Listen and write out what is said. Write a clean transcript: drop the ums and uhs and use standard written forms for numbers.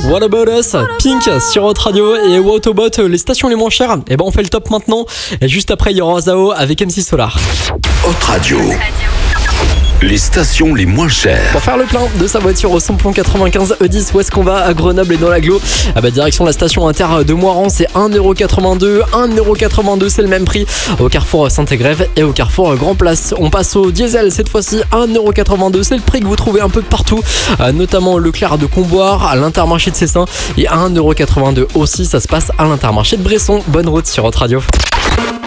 What About Us, Pink sur Hot Radio et Autobot, les stations les moins chères. Et ben on fait le top maintenant. Et juste après, il y aura Zao avec MC Solar. Hot Radio. Les stations les moins chères. Pour faire le plein de sa voiture au samplon 95 E10, où est-ce qu'on va? À Grenoble et dans l'agglo. Direction la station inter de Moirans, c'est 1,82€. 1,82€, c'est le même prix au carrefour Saint-Égrève et au carrefour Grand Place. On passe au diesel cette fois-ci, 1,82€. C'est le prix que vous trouvez un peu de partout, notamment Leclerc de Comboire, à l'Intermarché de Cessin. Et 1,82€ aussi, ça se passe à l'Intermarché de Bresson. Bonne route sur Hot Radio.